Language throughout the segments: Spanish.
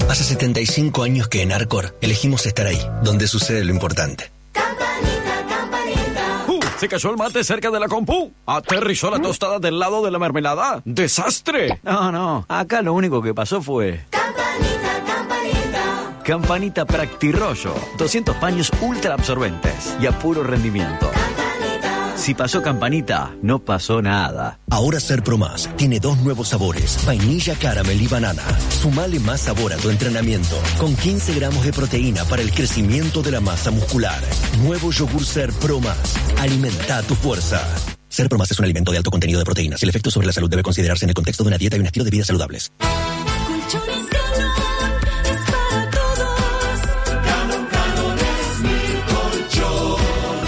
Hace 75 años que en Arcor elegimos estar ahí, donde sucede lo importante. Campanita, campanita. Se cayó el mate cerca de la compu. Aterrizó la tostada del lado de la mermelada. ¡Desastre! No, acá lo único que pasó fue... Campanita, campanita. Campanita Practirollo. 200 paños ultra absorbentes y a puro rendimiento. Si pasó Campanita, no pasó nada. Ahora Serpro+ tiene 2 nuevos sabores, vainilla, caramel y banana. Sumale más sabor a tu entrenamiento, con 15 gramos de proteína para el crecimiento de la masa muscular. Nuevo yogur Serpro+. Alimenta tu fuerza. Serpro+ es un alimento de alto contenido de proteínas. El efecto sobre la salud debe considerarse en el contexto de una dieta y un estilo de vida saludables. Colchones Galón es para todos. Galón es mi colchón.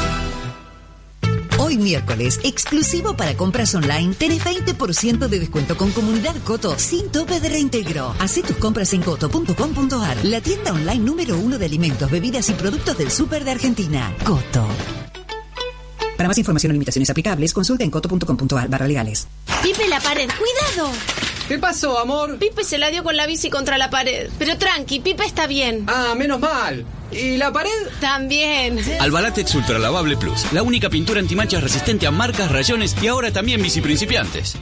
Hoy miércoles, exclusivo para compras online, tenés 20% de descuento con Comunidad Coto sin tope de reintegro. Hacé tus compras en coto.com.ar, la tienda online número 1 de alimentos, bebidas y productos del súper de Argentina. Coto. Para más información o limitaciones aplicables, consulta en coto.com.ar/legales. Pipe, la pared, cuidado. ¿Qué pasó, amor? Pipe se la dio con la bici contra la pared. Pero tranqui, Pipe está bien. Ah, menos mal. ¿Y la pared? También. Albalatex Ultra Lavable Plus, la única pintura antimanchas resistente a marcas, rayones y ahora también bici principiantes.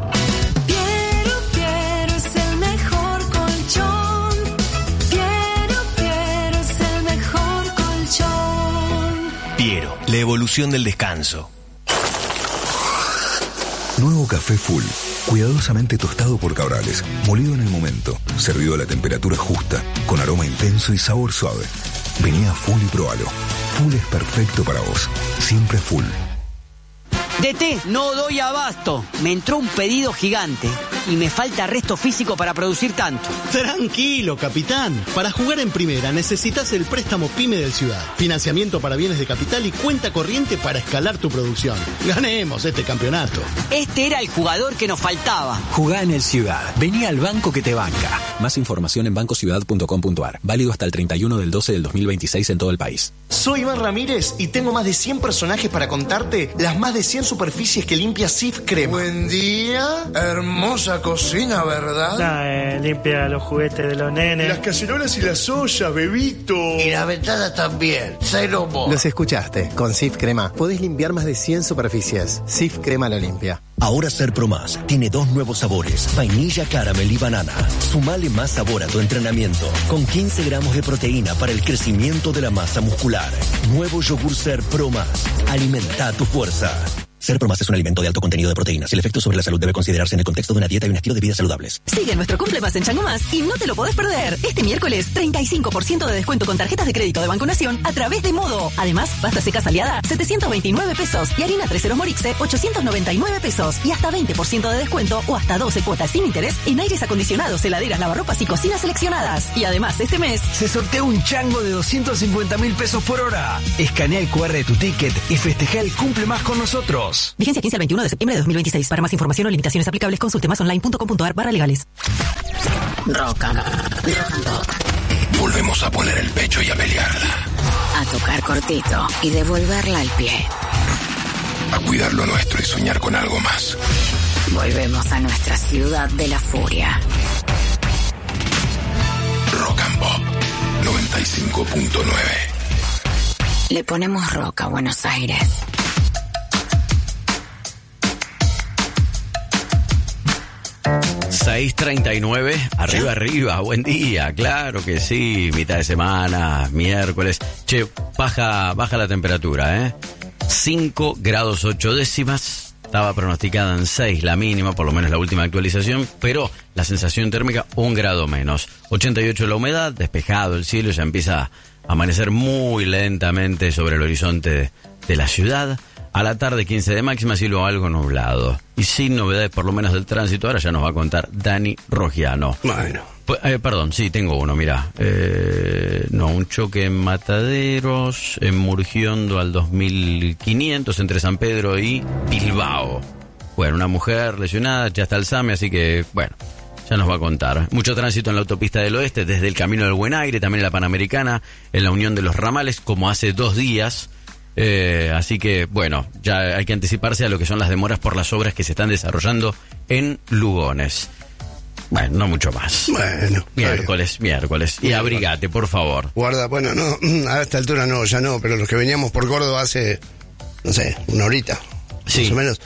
Quiero es el mejor colchón. Quiero es el mejor colchón. Piero, la evolución del descanso. Nuevo café Full, cuidadosamente tostado por Cabrales, molido en el momento, servido a la temperatura justa, con aroma intenso y sabor suave. Vení a Full y probalo. Full es perfecto para vos. Siempre Full. DT, no doy abasto. Me entró un pedido gigante y me falta resto físico para producir tanto. Tranquilo, capitán. Para jugar en primera necesitas el préstamo PYME del Ciudad. Financiamiento para bienes de capital y cuenta corriente para escalar tu producción. Ganemos este campeonato. Este era el jugador que nos faltaba. Jugá en el Ciudad. Vení al banco que te banca. Más información en bancociudad.com.ar. Válido hasta el 31 del 12 del 2026 en todo el país. Soy Iván Ramírez y tengo más de 100 personajes para contarte las más de 100 superficies que limpia Cif Crema. Buen día. Hermosa cocina, ¿verdad? Limpia los juguetes de los nenes. Las cacerolas y las ollas, bebito. Y las ventanas también. Cero more. Los escuchaste. Con Cif Crema podés limpiar más de 100 superficies. Cif Crema lo limpia. Ahora Serpro+ tiene 2 nuevos sabores, vainilla, caramel y banana. Sumale más sabor a tu entrenamiento, con 15 gramos de proteína para el crecimiento de la masa muscular. Nuevo yogur Serpro+. Alimenta tu fuerza. Serpro+ es un alimento de alto contenido de proteínas. El efecto sobre la salud debe considerarse en el contexto de una dieta y un estilo de vida saludables. Sigue nuestro Cumple Más en Chango Más y no te lo podés perder. Este miércoles, 35% de descuento con tarjetas de crédito de Banco Nación a través de Modo. Además, pasta seca Aliada, 729 pesos. Y harina 3 ceros Morixe, 899 pesos. Y hasta 20% de descuento o hasta 12 cuotas sin interés en aires acondicionados, heladeras, lavarropas y cocinas seleccionadas. Y además, este mes se sortea un chango de 250.000 pesos por hora. Escanea el QR de tu ticket y festeja el Cumple Más con nosotros. Vigencia 15 al 21 de septiembre de 2026. Para más información o limitaciones aplicables, consulte masonline.com.ar/legales. Rock and Pop. Volvemos a poner el pecho y a pelearla. A tocar cortito y devolverla al pie. A cuidar lo nuestro y soñar con algo más. Volvemos a nuestra ciudad de la furia. Rock and Pop 95.9. Le ponemos rock a Buenos Aires. $6.39, arriba, buen día, claro que sí, mitad de semana, miércoles. Che, baja la temperatura, 5 grados 8 décimas, estaba pronosticada en 6 la mínima, por lo menos la última actualización, pero la sensación térmica 1 grado menos. 88 la humedad, despejado el cielo, ya empieza a amanecer muy lentamente sobre el horizonte de la ciudad. A la tarde 15 de máxima, cielo algo nublado. Y sin novedades, por lo menos del tránsito, ahora ya nos va a contar Dani Rogiano. Bueno. Perdón, sí, tengo uno, mirá. Un choque en Mataderos, en Murgiondo al 2500, entre San Pedro y Bilbao. Bueno, una mujer lesionada, ya está el SAME, así que, bueno, ya nos va a contar. Mucho tránsito en la autopista del oeste, desde el Camino del Buen Aire, también en la Panamericana, en la Unión de los Ramales, como hace 2 días. Así que, bueno, ya hay que anticiparse a lo que son las demoras por las obras que se están desarrollando en Lugones. Bueno, no mucho más. Bueno. Miércoles. Y abrigate, por favor. Guarda, bueno, no, a esta altura no, ya no, pero los que veníamos por Córdoba hace, no sé, una horita, más o menos.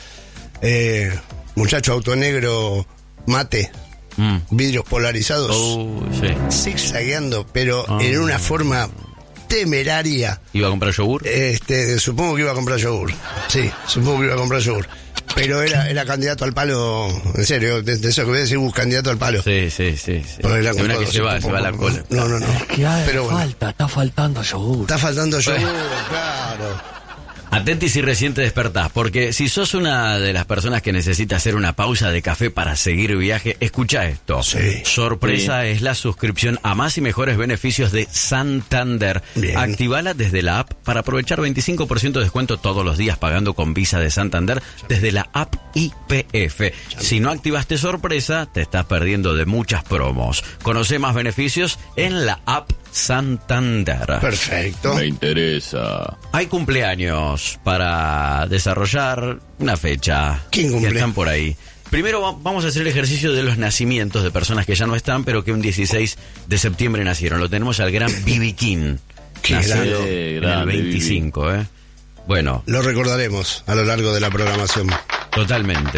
Muchacho auto negro, mate, vidrios polarizados, zigzagueando, pero en una forma temeraria. ¿Iba a comprar yogur? Supongo que iba a comprar yogur. Sí, supongo que iba a comprar yogur. Pero era candidato al palo, en serio, de eso que voy a decir, candidato al palo. Sí. De una que se va a la cola. No. Pero falta, está faltando yogur. Está faltando yogur, claro. Atenti si recién te despertás, porque si sos una de las personas que necesita hacer una pausa de café para seguir viaje, escucha esto. Sí. Sorpresa es la suscripción a más y mejores beneficios de Santander. Bien. Activala desde la app para aprovechar 25% de descuento todos los días pagando con Visa de Santander desde la app YPF. Si no activaste sorpresa, te estás perdiendo de muchas promos. Conoce más beneficios en la app Santander. Perfecto. Me interesa. Hay cumpleaños para desarrollar una fecha. ¿Quién cumple? Que están por ahí. Primero vamos a hacer el ejercicio de los nacimientos de personas que ya no están, pero que un 16 de septiembre nacieron. Lo tenemos al gran B.B. King. Nacido en el 25, Bueno. Lo recordaremos a lo largo de la programación. Totalmente.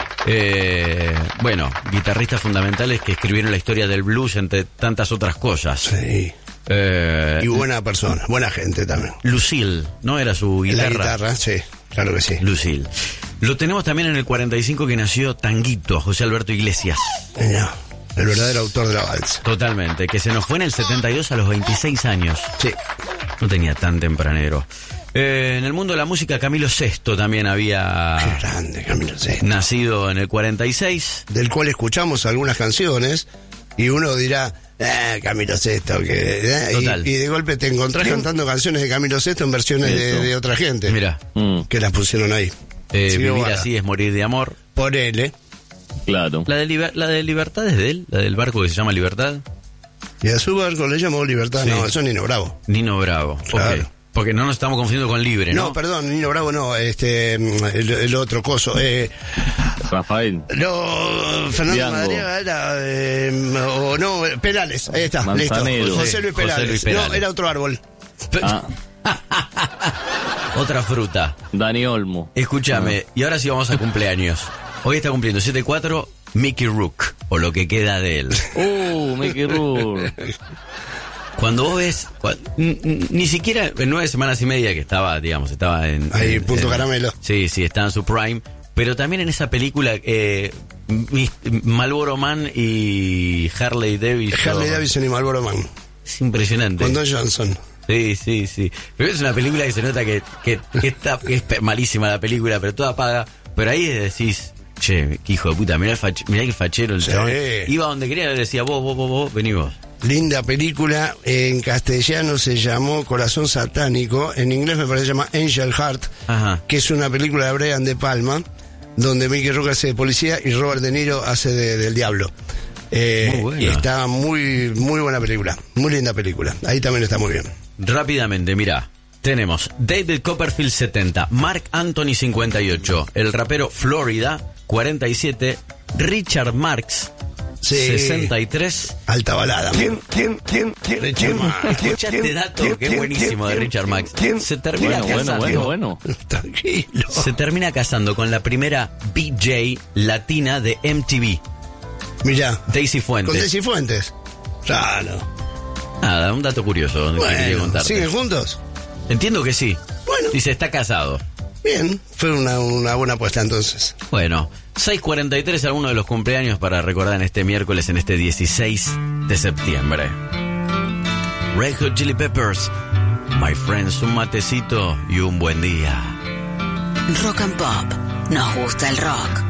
Bueno, guitarristas fundamentales que escribieron la historia del blues, entre tantas otras cosas. Sí. Y buena persona, buena gente también. Lucille, ¿no? Era su guitarra. La guitarra, sí, claro que sí. Lucille. Lo tenemos también en el 45 que nació Tanguito, José Alberto Iglesias. El verdadero autor de la valsa. Totalmente, que se nos fue en el 72 a los 26 años. Sí. No tenía tan tempranero. En el mundo de la música, Camilo VI también había... Qué grande, Camilo VI. Nacido en el 46. Del cual escuchamos algunas canciones y uno dirá, Camilo VI, que... Total. Y de golpe te encontrás cantando canciones de Camilo VI en versiones de otra gente. Mira. Que las pusieron ahí. Vivir así es morir de amor. Por él, Claro. La de Libertad es de él, la del barco que se llama Libertad. Y a su barco le llamó Libertad. Sí. No, eso es Nino Bravo. Nino Bravo, claro. Okay. Porque no nos estamos confundiendo con Libre, ¿no? No, perdón, Nino Bravo no, el otro coso. Rafael. No, Fernando Madariaga era, o no, Perales, ahí está, Manzanero. listo. José Luis Perales. No, era otro árbol. Otra fruta. Dani Olmo. Escúchame, y ahora sí vamos a cumpleaños. Hoy está cumpliendo 7-4 Mickey Rourke, o lo que queda de él. Mickey Rourke. Cuando vos ves, ni siquiera en 9 semanas y media que estaba en... Ahí, Punto Caramelo. Sí, estaba en su prime. Pero también en esa película, Marlboro Man y Harley Davidson. Harley Davidson y Marlboro Man. Es impresionante. Con Don Johnson. Sí. Pero es una película que se nota que es malísima la película, pero toda paga. Pero ahí decís, che, qué hijo de puta, mirá que fachero el chabón. Iba donde quería, le decía, vos, vení vos. Linda película, en castellano se llamó Corazón Satánico, en inglés me parece que se llama Angel Heart, que es una película de Brian De Palma, donde Mickey Rourke hace de policía y Robert De Niro hace del diablo. Muy buena. Y está muy buena película, muy linda película, ahí también está muy bien. Rápidamente, mirá, tenemos David Copperfield 70, Mark Anthony 58, el rapero Florida 47, Richard Marx 63. Alta balada. ¿Quién? Richard Marx. Escucha este dato que es buenísimo de Richard Marx. Se termina casando. Bueno. Tranquilo. Se termina casando con la primera BJ latina de MTV. Mirá. Daisy Fuentes. Con Daisy Fuentes. Claro. Nada, un dato curioso que quería contarte. ¿Siguen juntos? Entiendo que sí. Bueno. Dice, está casado. Bien, fue una buena apuesta entonces. Bueno, 6:43, alguno de los cumpleaños para recordar en este miércoles, en este 16 de septiembre. Red Hot Chili Peppers, My Friends, un matecito y un buen día. Rock and Pop, nos gusta el rock.